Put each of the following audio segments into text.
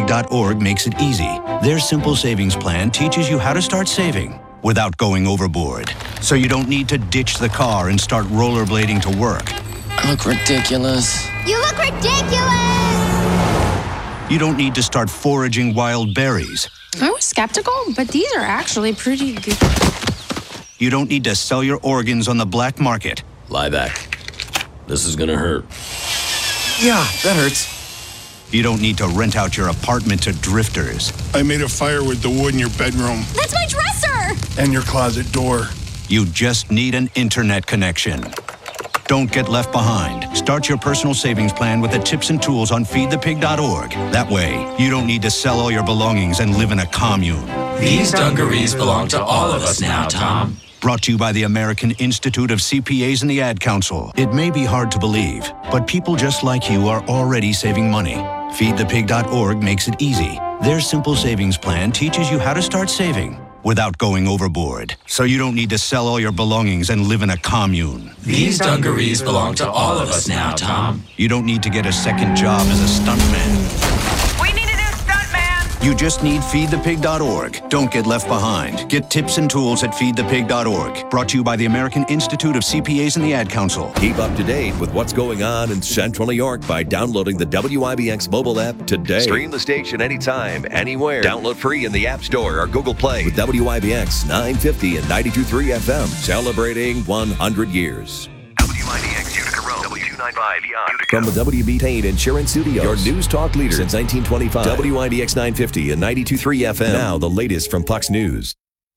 FeedThePig.org makes it easy. Their simple savings plan teaches you how to start saving without going overboard. So you don't need to ditch the car and start rollerblading to work. I look ridiculous. You look ridiculous! You don't need to start foraging wild berries. I was skeptical, but these are actually pretty good. You don't need to sell your organs on the black market. Lie back. This is gonna hurt. Yeah, that hurts. You don't need to rent out your apartment to drifters. I made a fire with the wood in your bedroom. That's my dresser! And your closet door. You just need an internet connection. Don't get left behind. Start your personal savings plan with the tips and tools on feedthepig.org. That way, you don't need to sell all your belongings and live in a commune. These dungarees belong to all of us now, Tom. Brought to you by the American Institute of CPAs and the Ad Council. It may be hard to believe, but people just like you are already saving money. Feedthepig.org makes it easy. Their simple savings plan teaches you how to start saving without going overboard. So you don't need to sell all your belongings and live in a commune. These dungarees belong to all of us now, Tom. You don't need to get a second job as a stuntman. We need a new stuntman! You just need feedthepig.org. Don't get left behind. Get tips and tools at feedthepig.org. Brought to you by the American Institute of CPAs and the Ad Council. Keep up to date with what's going on in Central New York by downloading the WIBX mobile app today. Stream the station anytime, anywhere. Download free in the App Store or Google Play with WIBX 950 and 92.3 FM, celebrating 100 years. WIBX Utica Road, W295 Utica. From the WB Payne Insurance Studios, your news talk leader since 1925. WIBX 950 and 92.3 FM. Now the latest from Fox News.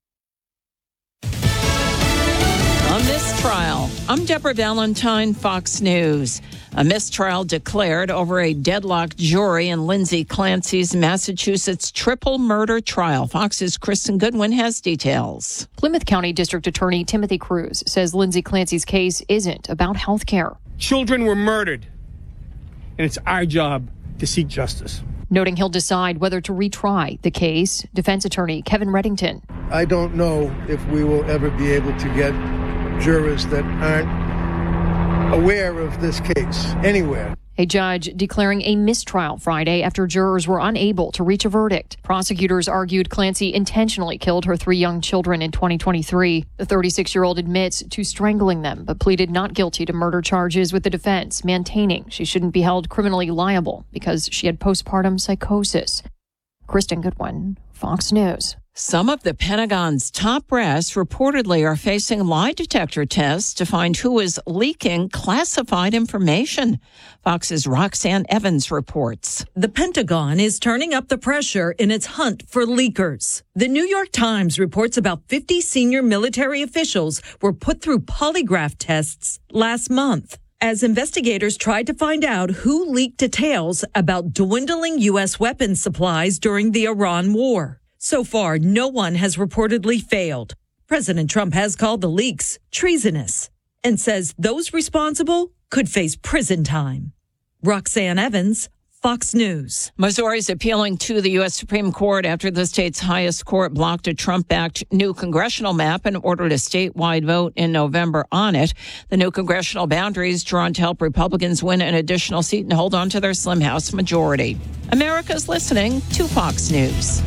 On this trial, I'm Deborah Valentine, Fox News. A mistrial declared over a deadlocked jury in Lindsay Clancy's Massachusetts triple murder trial. Fox's Kristen Goodwin has details. Plymouth County District Attorney Timothy Cruz says Lindsay Clancy's case isn't about health care. Children were murdered, and it's our job to seek justice. Noting he'll decide whether to retry the case, defense attorney Kevin Reddington. I don't know if we will ever be able to get jurors that aren't aware of this case anywhere. A judge declaring a mistrial Friday after jurors were unable to reach a verdict. Prosecutors argued Clancy intentionally killed her 3 young children in 2023. The 36-year-old admits to strangling them, but pleaded not guilty to murder charges with the defense, maintaining she shouldn't be held criminally liable because she had postpartum psychosis. Kristen Goodwin, Fox News. Some of the Pentagon's top brass reportedly are facing lie detector tests to find who is leaking classified information. Fox's Roxanne Evans reports. The Pentagon is turning up the pressure in its hunt for leakers. The New York Times reports about 50 senior military officials were put through polygraph tests last month as investigators tried to find out who leaked details about dwindling U.S. weapons supplies during the Iran war. So far, no one has reportedly failed. President Trump has called the leaks treasonous and says those responsible could face prison time. Roxanne Evans, Fox News. Missouri's appealing to the U.S. Supreme Court after the state's highest court blocked a Trump-backed new congressional map and ordered a statewide vote in November on it. The new congressional boundaries drawn to help Republicans win an additional seat and hold on to their slim House majority. America's listening to Fox News.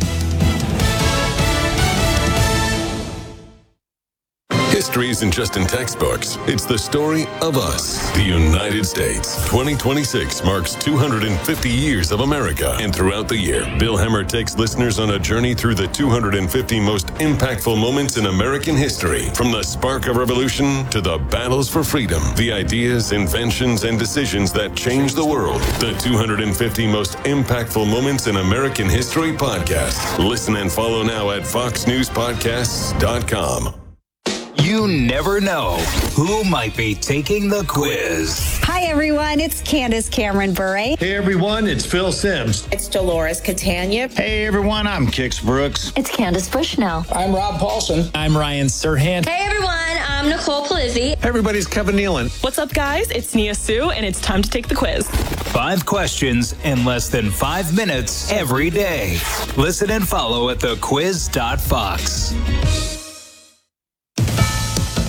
History isn't just in textbooks. It's the story of us, the United States. 2026 marks 250 years of America. And throughout the year, Bill Hemmer takes listeners on a journey through the 250 most impactful moments in American history. From the spark of revolution to the battles for freedom, the ideas, inventions, and decisions that changed the world. The 250 most impactful moments in American history podcast. Listen and follow now at foxnewspodcasts.com. You never know who might be taking the quiz. Hi, everyone. It's Candace Cameron Bure. Hey, everyone. It's Phil Sims. It's Dolores Catania. Hey, everyone. I'm Kix Brooks. It's Candace Bushnell. I'm Rob Paulson. I'm Ryan Serhant. Hey, everyone. I'm Nicole Palizzi. Hey, everybody's Kevin Nealon. What's up, guys? It's Nia Sue, and it's time to take the quiz. 5 questions in less than 5 minutes every day. Listen and follow at thequiz.fox.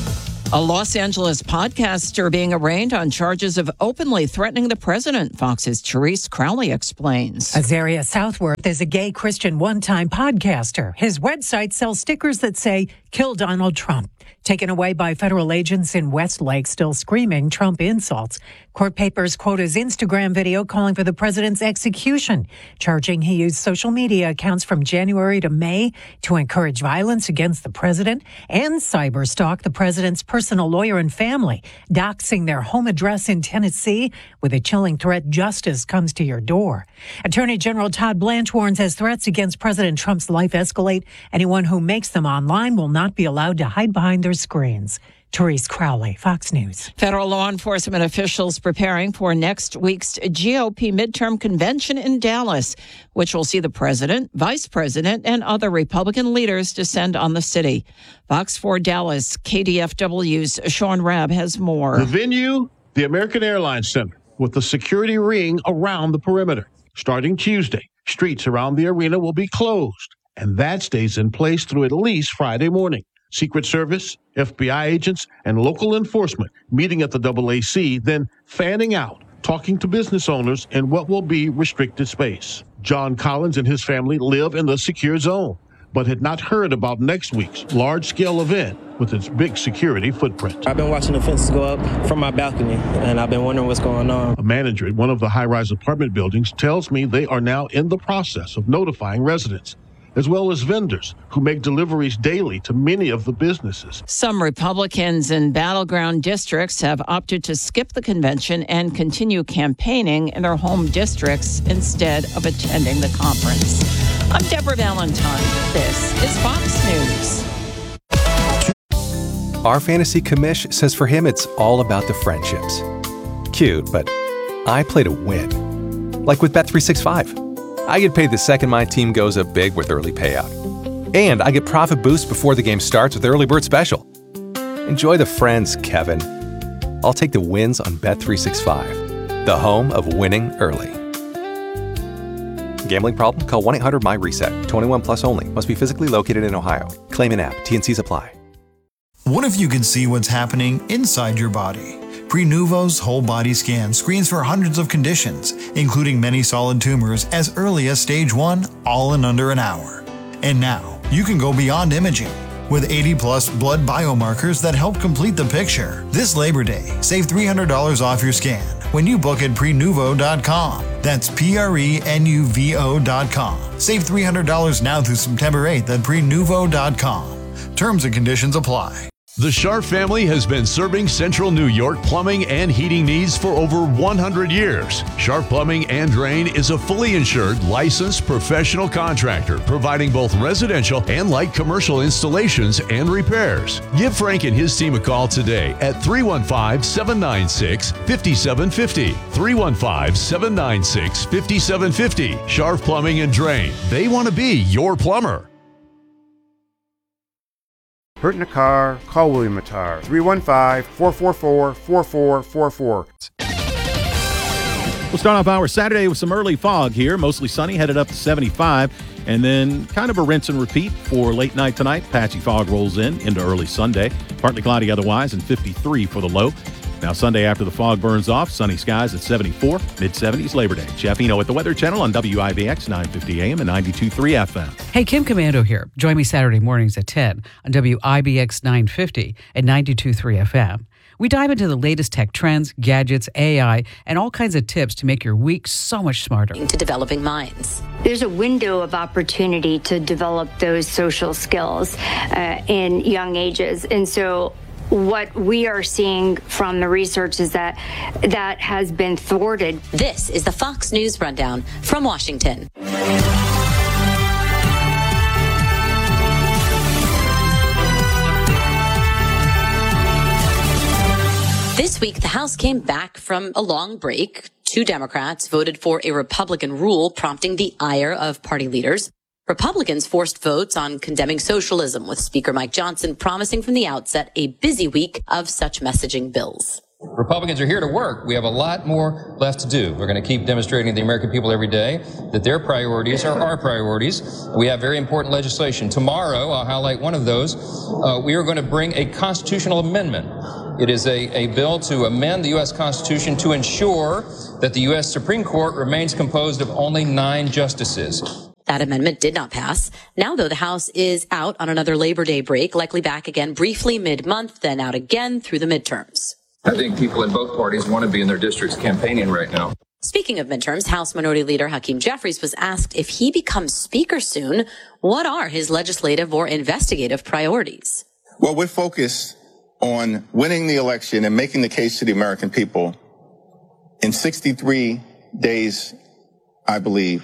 A Los Angeles podcaster being arraigned on charges of openly threatening the president, Fox's Therese Crowley explains. Azaria Southworth is a gay Christian one-time podcaster. His website sells stickers that say, "Kill Donald Trump." Taken away by federal agents in Westlake, still screaming Trump insults. Court papers quote his Instagram video calling for the president's execution, charging he used social media accounts from January to May to encourage violence against the president and cyberstalk the president's personal lawyer and family, doxing their home address in Tennessee with a chilling threat justice comes to your door. Attorney General Todd Blanche warns as threats against President Trump's life escalate, anyone who makes them online will not be allowed to hide behind their screens. Therese Crowley, Fox News. Federal law enforcement officials preparing for next week's GOP midterm convention in Dallas, which will see the president, vice president, and other Republican leaders descend on the city. Fox 4 Dallas, KDFW's Sean Rabb has more. The venue, the American Airlines Center, with the security ring around the perimeter. Starting Tuesday, streets around the arena will be closed, and that stays in place through at least Friday morning. Secret Service, FBI agents, and local enforcement meeting at the AAC, then fanning out, talking to business owners in what will be restricted space. John Collins and his family live in the secure zone, but had not heard about next week's large-scale event with its big security footprint. I've been watching the fences go up from my balcony, and I've been wondering what's going on. A manager at one of the high-rise apartment buildings tells me they are now in the process of notifying residents, as well as vendors who make deliveries daily to many of the businesses. Some Republicans in battleground districts have opted to skip the convention and continue campaigning in their home districts instead of attending the conference. I'm Deborah Valentine. This is Fox News. Our fantasy commish says for him it's all about the friendships. Cute, but I play to win. Like with Bet365. I get paid the second my team goes up big with early payout. And I get profit boost before the game starts with Early Bird Special. Enjoy the friends, Kevin. I'll take the wins on Bet365, the home of winning early. Gambling problem? Call 1-800-MY-RESET. 21 plus only. Must be physically located in Ohio. Claim in app. T&Cs apply. What if you could see what's happening inside your body? Prenuvo's whole body scan screens for hundreds of conditions, including many solid tumors as early as stage 1, all in under an hour. And now, you can go beyond imaging with 80-plus blood biomarkers that help complete the picture. This Labor Day, save $300 off your scan when you book at Prenuvo.com. That's Prenuvo.com. Save $300 now through September 8th at Prenuvo.com. Terms and conditions apply. The Scharf family has been serving Central New York plumbing and heating needs for over 100 years. Scharf Plumbing and Drain is a fully insured, licensed professional contractor providing both residential and light commercial installations and repairs. Give Frank and his team a call today at 315-796-5750. 315-796-5750. Scharf Plumbing and Drain. They want to be your plumber. Hurt in a car? Call William Mattar. 315-444-4444. We'll start off our Saturday with some early fog here. Mostly sunny, headed up to 75. And then kind of a rinse and repeat for late night tonight. Patchy fog rolls into early Sunday. Partly cloudy otherwise, and 53 for the low. Now Sunday after the fog burns off, sunny skies at 74, mid-70s Labor Day. Jeff Eno at the Weather Channel on WIBX 950 AM and 92.3 FM. Hey, Kim Commando here. Join me Saturday mornings at 10 on WIBX 950 and 92.3 FM. We dive into the latest tech trends, gadgets, AI, and all kinds of tips to make your week so much smarter. To developing minds. There's a window of opportunity to develop those social skills in young ages. And so what we are seeing from the research is that has been thwarted. This is the Fox News Rundown from Washington. This week, the House came back from a long break. 2 Democrats voted for a Republican rule prompting the ire of party leaders. Republicans forced votes on condemning socialism, with Speaker Mike Johnson promising from the outset a busy week of such messaging bills. Republicans are here to work. We have a lot more left to do. We're going to keep demonstrating to the American people every day that their priorities are our priorities. We have very important legislation. Tomorrow, I'll highlight one of those. We are going to bring a constitutional amendment. It is a bill to amend the U.S. Constitution to ensure that the U.S. Supreme Court remains composed of only 9 justices. That amendment did not pass. Now, though, the House is out on another Labor Day break, likely back again briefly mid-month, then out again through the midterms. I think people in both parties want to be in their districts campaigning right now. Speaking of midterms, House Minority Leader Hakeem Jeffries was asked if he becomes Speaker soon, what are his legislative or investigative priorities? Well, we're focused on winning the election and making the case to the American people. In 63 days, I believe,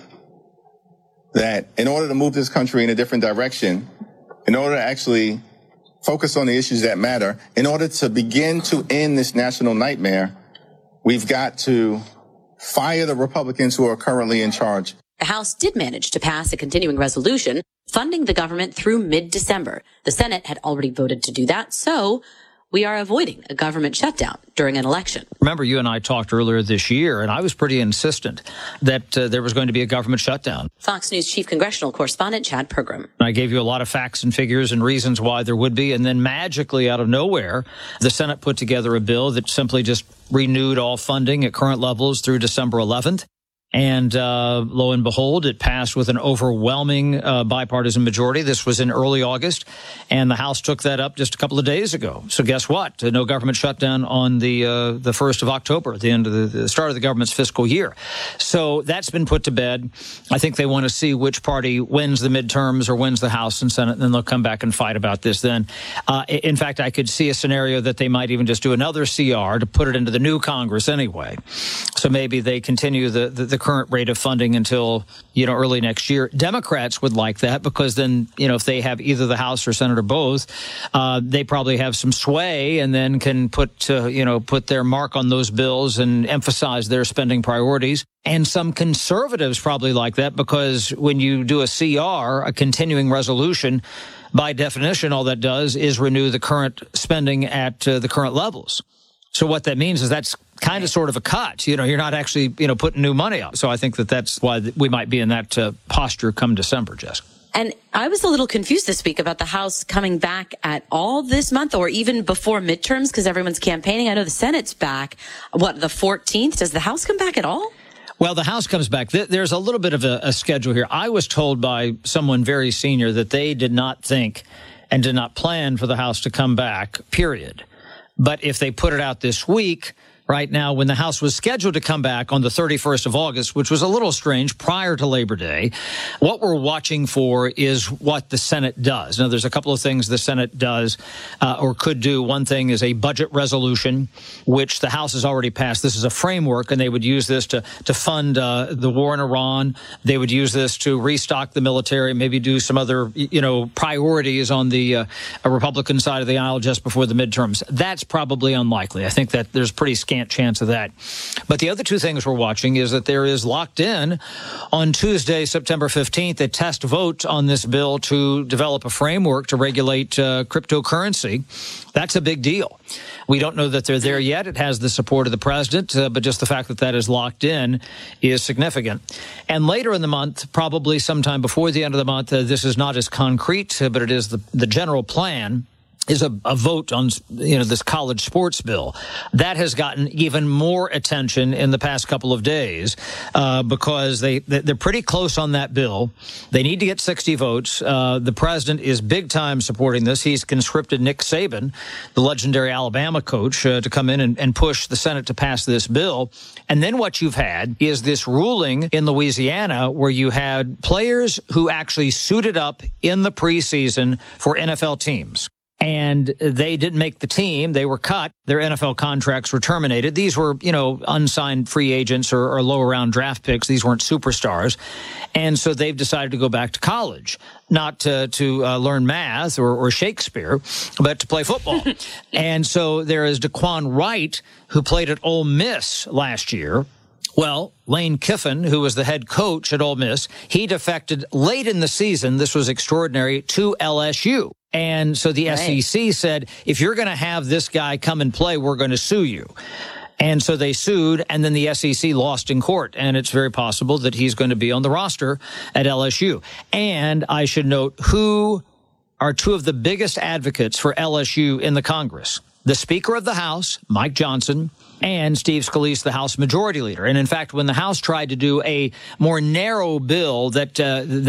that in order to move this country in a different direction, in order to actually focus on the issues that matter, in order to begin to end this national nightmare, we've got to fire the Republicans who are currently in charge. The House did manage to pass a continuing resolution funding the government through mid-December. The Senate had already voted to do that, so we are avoiding a government shutdown during an election. Remember, you and I talked earlier this year, and I was pretty insistent that there was going to be a government shutdown. Fox News chief congressional correspondent Chad Pergram. I gave you a lot of facts and figures and reasons why there would be, and then magically out of nowhere, the Senate put together a bill that simply just renewed all funding at current levels through December 11th. And lo and behold, it passed with an overwhelming bipartisan majority. This was in early August, and the House took that up just a couple of days ago. So guess what? No government shutdown on the 1st of October, the end of the start of the government's fiscal year. So that's been put to bed. I think they want to see which party wins the midterms or wins the House and Senate, and then they'll come back and fight about this then. In fact, I could see a scenario that they might even just do another CR to put it into the new Congress anyway. So maybe they continue the current rate of funding until, early next year. Democrats would like that because then, if they have either the House or Senate or both, they probably have some sway and then can put their mark on those bills and emphasize their spending priorities. And some conservatives probably like that because when you do a CR, a continuing resolution, by definition, all that does is renew the current spending at the current levels. So what that means is that's kind of sort of a cut. You're not actually, putting new money up. So I think that's why we might be in that posture come December, Jessica. And I was a little confused this week about the House coming back at all this month or even before midterms because everyone's campaigning. I know the Senate's back. The 14th? Does the House come back at all? Well, the House comes back. There's a little bit of a schedule here. I was told by someone very senior that they did not think and did not plan for the House to come back, period. But if they put it out this week, right now, when the House was scheduled to come back on the 31st of August, which was a little strange prior to Labor Day, what we're watching for is what the Senate does. Now, there's a couple of things the Senate does or could do. One thing is a budget resolution, which the House has already passed. This is a framework, and they would use this to fund the war in Iran. They would use this to restock the military, maybe do some other, priorities on the Republican side of the aisle just before the midterms. That's probably unlikely. I think that there's pretty scant chance of that. But the other two things we're watching is that there is locked in on Tuesday, September 15th, a test vote on this bill to develop a framework to regulate cryptocurrency. That's a big deal. We don't know that they're there yet. It has the support of the president, but just the fact that that is locked in is significant. And later in the month, probably sometime before the end of the month, this is not as concrete, but it is the general plan, is a vote on, this college sports bill. That has gotten even more attention in the past couple of days because they're pretty close on that bill. They need to get 60 votes. The president is big time supporting this. He's conscripted Nick Saban, the legendary Alabama coach, to come in and push the Senate to pass this bill. And then what you've had is this ruling in Louisiana where you had players who actually suited up in the preseason for NFL teams. And they didn't make the team. They were cut. Their NFL contracts were terminated. These were, unsigned free agents or lower round draft picks. These weren't superstars. And so they've decided to go back to college, not to learn math or Shakespeare, but to play football. And so there is Daquan Wright, who played at Ole Miss last year. Well, Lane Kiffin, who was the head coach at Ole Miss, he defected late in the season. This was extraordinary, to LSU. And so the SEC said, if you're going to have this guy come and play, we're going to sue you. And so they sued, and then the SEC lost in court. And it's very possible that he's going to be on the roster at LSU. And I should note who are two of the biggest advocates for LSU in the Congress. The Speaker of the House, Mike Johnson, and Steve Scalise, the House Majority Leader. And in fact, when the House tried to do a more narrow bill that